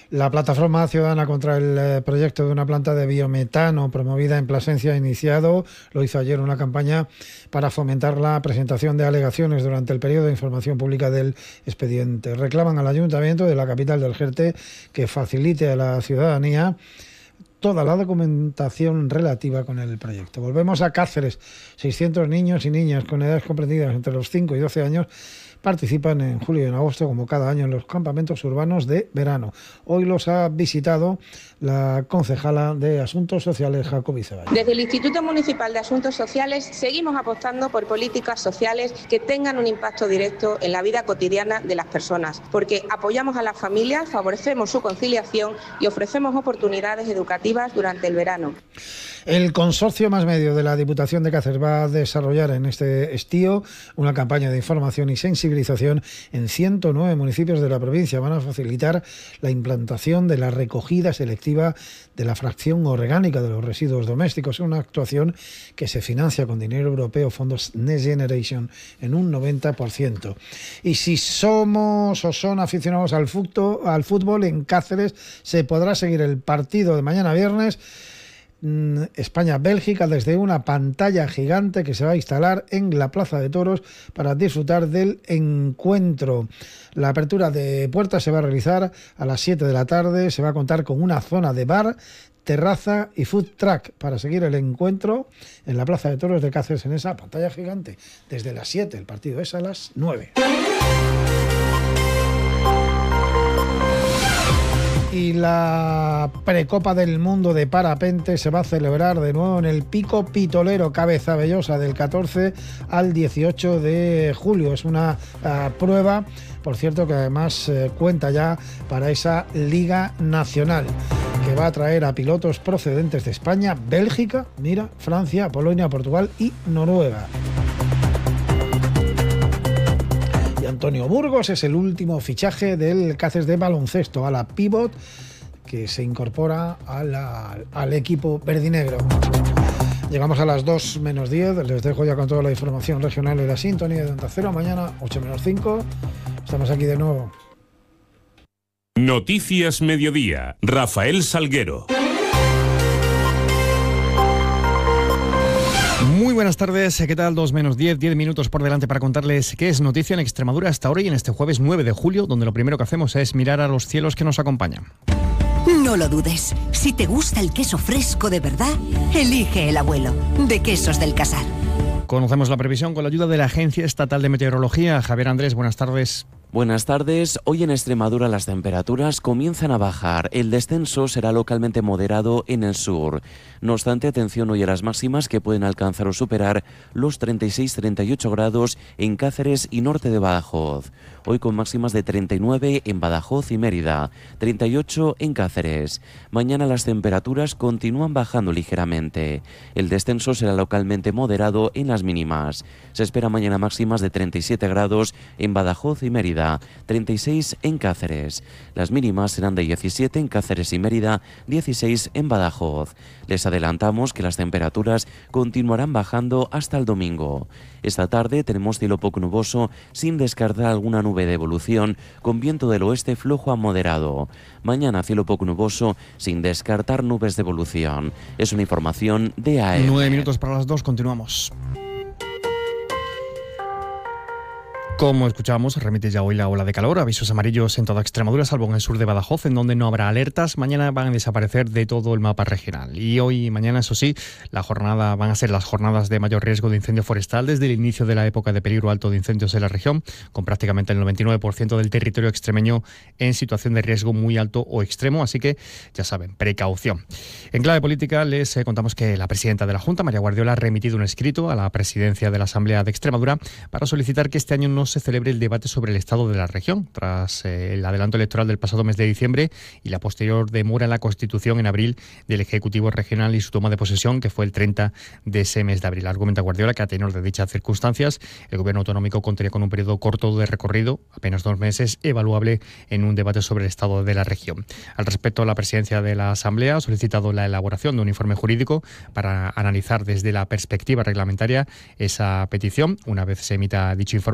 La plataforma ciudadana contra el proyecto de una planta de biometano promovida en Plasencia lo hizo ayer una campaña para fomentar la presentación de alegaciones durante el periodo de información pública del expediente. Reclaman al Ayuntamiento de la capital del Jerte que facilite a la ciudadanía toda la documentación relativa con el proyecto. Volvemos a Cáceres. 600 niños y niñas con edades comprendidas entre los 5 y 12 años participan en julio y en agosto, como cada año, en los campamentos urbanos de verano. Hoy los ha visitado la concejala de Asuntos Sociales, Jacobi Ceballos. Desde el Instituto Municipal de Asuntos Sociales seguimos apostando por políticas sociales que tengan un impacto directo en la vida cotidiana de las personas, porque apoyamos a las familias, favorecemos su conciliación y ofrecemos oportunidades educativas durante el verano. El Consorcio Más Medio de la Diputación de Cáceres va a desarrollar en este estío una campaña de información y sensibilización en 109 municipios de la provincia. Van a facilitar la implantación de la recogida selectiva de la fracción orgánica de los residuos domésticos. Es una actuación que se financia con dinero europeo, fondos Next Generation, en un 90%. Y si somos o son aficionados al fútbol, en Cáceres se podrá seguir el partido de mañana viernes España-Bélgica desde una pantalla gigante que se va a instalar en la Plaza de Toros para disfrutar del encuentro. La apertura de puertas se va a realizar a las 7 de la tarde. Se va a contar con una zona de bar, terraza y food truck para seguir el encuentro en la Plaza de Toros de Cáceres en esa pantalla gigante desde las 7. El partido es a las 9. Y la Precopa del Mundo de Parapente se va a celebrar de nuevo en el Pico Pitolero Cabezabellosa del 14 al 18 de julio. Es una prueba, por cierto, que además cuenta ya para esa Liga Nacional, que va a traer a pilotos procedentes de España, Bélgica, Francia, Polonia, Portugal y Noruega. Antonio Burgos es el último fichaje del Cáceres de baloncesto, a la pívot que se incorpora al equipo verdinegro. Llegamos a las 2 menos 10, les dejo ya con toda la información regional y la sintonía de Onda Cero. Mañana 8 menos 5, estamos aquí de nuevo. Noticias Mediodía, Rafael Salguero. Muy buenas tardes, ¿qué tal? 2 menos 10 minutos por delante para contarles qué es noticia en Extremadura hasta ahora y en este jueves 9 de julio, donde lo primero que hacemos es mirar a los cielos que nos acompañan. No lo dudes, si te gusta el queso fresco de verdad, elige el Abuelo, de Quesos del Casar. Conocemos la previsión con la ayuda de la Agencia Estatal de Meteorología. Javier Andrés, buenas tardes. Buenas tardes. Hoy en Extremadura las temperaturas comienzan a bajar. El descenso será localmente moderado en el sur. No obstante, atención hoy a las máximas que pueden alcanzar o superar los 36-38 grados en Cáceres y norte de Badajoz. Hoy con máximas de 39 en Badajoz y Mérida, 38 en Cáceres. Mañana las temperaturas continúan bajando ligeramente. El descenso será localmente moderado en las mínimas. Se espera mañana máximas de 37 grados en Badajoz y Mérida, 36 en Cáceres. Las mínimas serán de 17 en Cáceres y Mérida, 16 en Badajoz. Les adelantamos que las temperaturas continuarán bajando hasta el domingo. Esta tarde tenemos cielo poco nuboso, sin descartar alguna nube de evolución, con viento del oeste flojo a moderado. Mañana cielo poco nuboso, sin descartar nubes de evolución. Es una información de AEM. 9 minutos para las 2, continuamos. Como escuchábamos, remite ya hoy la ola de calor, avisos amarillos en toda Extremadura, salvo en el sur de Badajoz, en donde no habrá alertas. Mañana van a desaparecer de todo el mapa regional. Y hoy y mañana, eso sí, van a ser las jornadas de mayor riesgo de incendio forestal desde el inicio de la época de peligro alto de incendios en la región, con prácticamente el 99% del territorio extremeño en situación de riesgo muy alto o extremo. Así que, ya saben, precaución. En clave política, les contamos que la presidenta de la Junta, María Guardiola, ha remitido un escrito a la presidencia de la Asamblea de Extremadura para solicitar que este año no se celebre el debate sobre el estado de la región, tras el adelanto electoral del pasado mes de diciembre y la posterior demora en la constitución en abril del Ejecutivo Regional y su toma de posesión, que fue el 30 de ese mes de abril. Argumenta Guardiola que a tenor de dichas circunstancias, el Gobierno autonómico contaría con un periodo corto de recorrido, apenas 2 meses, evaluable en un debate sobre el estado de la región. Al respecto, la presidencia de la Asamblea ha solicitado la elaboración de un informe jurídico para analizar desde la perspectiva reglamentaria esa petición. Una vez se emita dicho informe, el mismo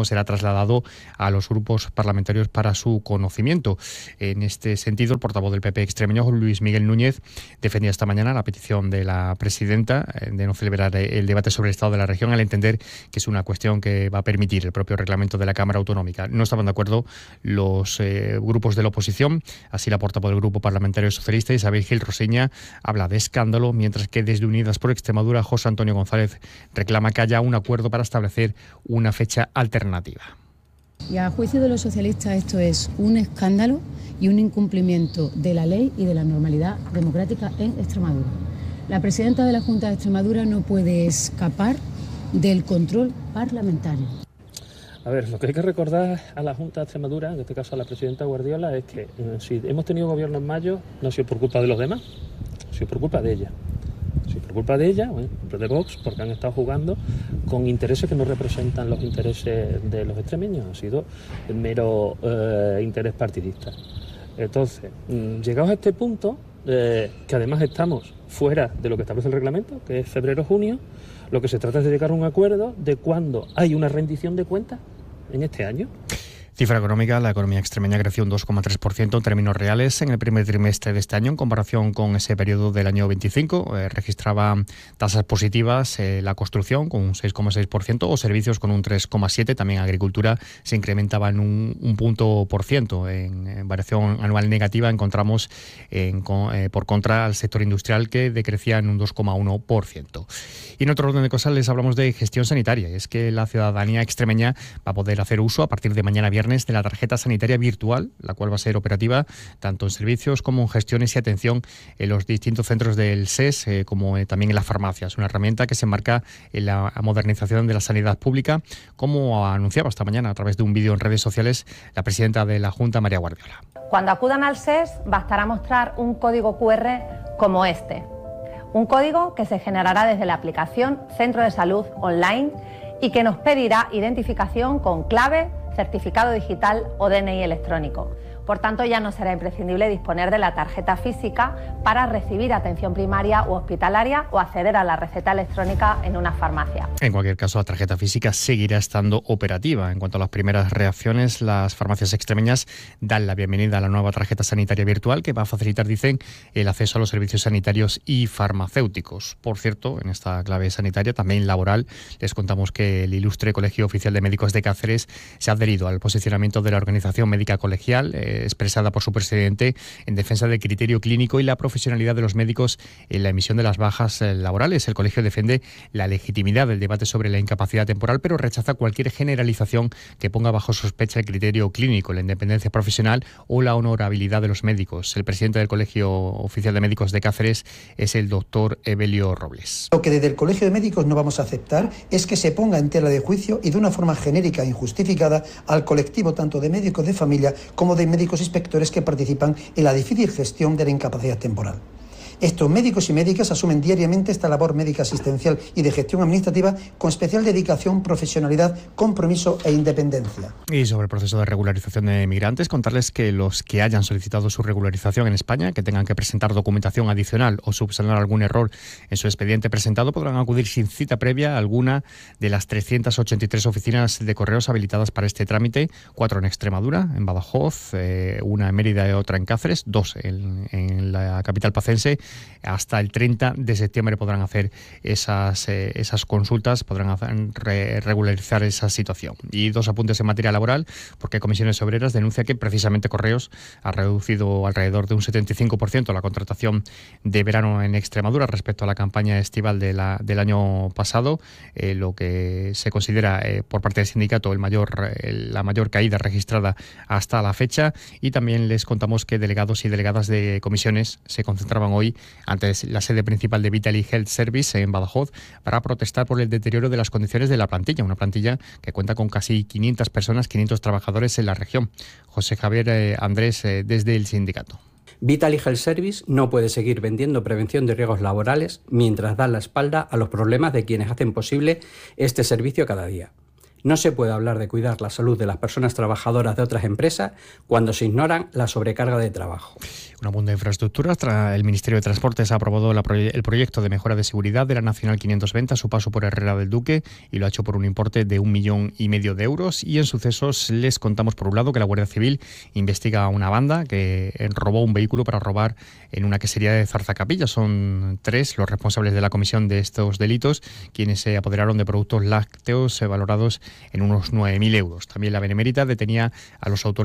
será trasladado a los grupos parlamentarios para su conocimiento. En este sentido, el portavoz del PP extremeño, Luis Miguel Núñez, defendía esta mañana la petición de la presidenta de no celebrar el debate sobre el estado de la región, al entender que es una cuestión que va a permitir el propio reglamento de la Cámara Autonómica. No estaban de acuerdo los grupos de la oposición. Así, la portavoz del Grupo Parlamentario Socialista, Isabel Gil Rosiña, habla de escándalo, mientras que desde Unidas por Extremadura, José Antonio González reclama que haya un acuerdo para establecer una fecha alternativa. Y a juicio de los socialistas esto es un escándalo y un incumplimiento de la ley y de la normalidad democrática en Extremadura. La presidenta de la Junta de Extremadura no puede escapar del control parlamentario. A ver, lo que hay que recordar a la Junta de Extremadura, en este caso a la presidenta Guardiola, es que si hemos tenido gobierno en mayo, no ha sido por culpa de los demás, ha sido por culpa de ella. Sí, por culpa de ella, de Vox, porque han estado jugando con intereses que no representan los intereses de los extremeños, ha sido el mero interés partidista. Entonces, llegados a este punto, que además estamos fuera de lo que establece el reglamento, que es febrero-junio, lo que se trata es de llegar a un acuerdo de cuándo hay una rendición de cuentas en este año. Cifra económica, la economía extremeña creció un 2,3% en términos reales en el primer trimestre de este año en comparación con ese periodo del año 25. Registraba tasas positivas la construcción con un 6,6% o servicios con un 3,7%. También agricultura se incrementaba en un punto por ciento. En variación anual negativa encontramos por contra al sector industrial, que decrecía en un 2,1%. Y en otro orden de cosas les hablamos de gestión sanitaria. Y es que la ciudadanía extremeña va a poder hacer uso a partir de mañana viernes de la tarjeta sanitaria virtual, la cual va a ser operativa tanto en servicios como en gestiones y atención en los distintos centros del SES, como también en las farmacias. Una herramienta que se enmarca en la modernización de la sanidad pública, como anunciaba esta mañana a través de un vídeo en redes sociales la presidenta de la Junta, María Guardiola. Cuando acudan al SES bastará mostrar un código QR como este. Un código que se generará desde la aplicación Centro de Salud Online y que nos pedirá identificación con clave, certificado digital o DNI electrónico. Por tanto, ya no será imprescindible disponer de la tarjeta física para recibir atención primaria u hospitalaria o acceder a la receta electrónica en una farmacia. En cualquier caso, la tarjeta física seguirá estando operativa. En cuanto a las primeras reacciones, las farmacias extremeñas dan la bienvenida a la nueva tarjeta sanitaria virtual, que va a facilitar, dicen, el acceso a los servicios sanitarios y farmacéuticos. Por cierto, en esta clave sanitaria, también laboral, les contamos que el ilustre Colegio Oficial de Médicos de Cáceres se ha adherido al posicionamiento de la Organización Médica Colegial, expresada por su presidente, en defensa del criterio clínico y la profesionalidad de los médicos en la emisión de las bajas laborales. El colegio defiende la legitimidad del debate sobre la incapacidad temporal, pero rechaza cualquier generalización que ponga bajo sospecha el criterio clínico, la independencia profesional o la honorabilidad de los médicos. El presidente del Colegio Oficial de Médicos de Cáceres es el doctor Evelio Robles. Lo que desde el Colegio de Médicos no vamos a aceptar es que se ponga en tela de juicio y de una forma genérica e injustificada al colectivo tanto de médicos de familia como de médicos inspectores que participan en la difícil gestión de la incapacidad temporal. Estos médicos y médicas asumen diariamente esta labor médica asistencial y de gestión administrativa con especial dedicación, profesionalidad, compromiso e independencia. Y sobre el proceso de regularización de migrantes, contarles que los que hayan solicitado su regularización en España, que tengan que presentar documentación adicional o subsanar algún error en su expediente presentado, podrán acudir sin cita previa a alguna de las 383 oficinas de correos habilitadas para este trámite, 4 en Extremadura, en Badajoz, una en Mérida y otra en Cáceres, 2 en la capital pacense. Hasta el 30 de septiembre podrán hacer esas consultas, podrán regularizar esa situación. Y 2 apuntes en materia laboral, porque Comisiones Obreras denuncia que precisamente Correos ha reducido alrededor de un 75% la contratación de verano en Extremadura respecto a la campaña estival del año pasado, lo que se considera por parte del sindicato la mayor caída registrada hasta la fecha. Y también les contamos que delegados y delegadas de comisiones se concentraban hoy ante la sede principal de Vitaly Health Service en Badajoz para protestar por el deterioro de las condiciones de la plantilla, una plantilla que cuenta con casi 500 personas, 500 trabajadores en la región. José Javier Andrés, desde el sindicato. Vitaly Health Service no puede seguir vendiendo prevención de riesgos laborales mientras da la espalda a los problemas de quienes hacen posible este servicio cada día. No se puede hablar de cuidar la salud de las personas trabajadoras de otras empresas cuando se ignoran la sobrecarga de trabajo. Un apunte de infraestructuras. El Ministerio de Transportes ha aprobado el proyecto de mejora de seguridad de la Nacional 520 a su paso por Herrera del Duque y lo ha hecho por un importe de 1,5 millones de euros. Y en sucesos les contamos, por un lado, que la Guardia Civil investiga a una banda que robó un vehículo para robar en una quesería de Zarzacapilla. Son 3 los responsables de la comisión de estos delitos, quienes se apoderaron de productos lácteos valorados en unos 9.000 euros. También la Benemérita detenía a los autores